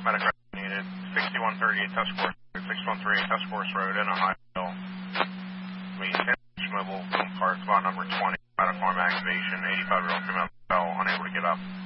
Medicraft needed 6138 Task Force, 6138 Task Force Road in Ohio. Maintain mobile boom part, spot number 20, platform activation, 85-year-old female unable to get up.